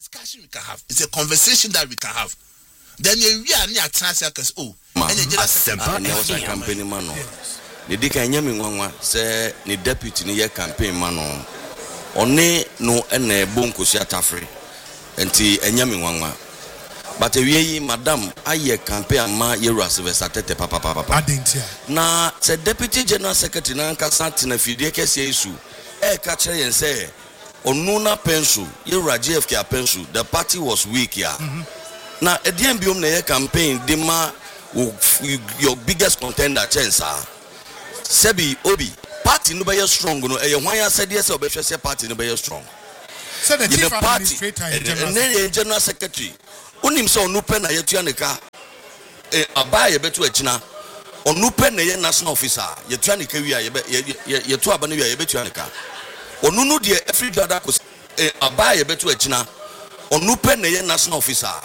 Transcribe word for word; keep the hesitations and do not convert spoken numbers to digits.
discussion we can have. It's a conversation that we can have. Then you are near transactions. Oh, and there was a campaign man. The Dick and Yami Wanga say the deputy near campaign man. Only no and a bunko siatafre and tea and Yami Wanga. But a ye, madam, I ye campaign ma yeras versatete papa papa. Na said deputy general secretary Nanka Santina Fideke Sesu. Eh, catch and say, Onuna pencil, Yera J F K pencil, the party was weak here. Now, at the end of the campaign, Dima, your biggest contender, chance, Sebi, Obi, party no be strong, no, and why I said yes, or better say party no be strong. So the chief party and then general secretary, Unim so no pen a Yatuanica, a buy a better China, or no pen a national officer, Yatuanica, Yatuabania, Betuanica, or no, dear, every brother was a buy a better China, or no pen a national officer.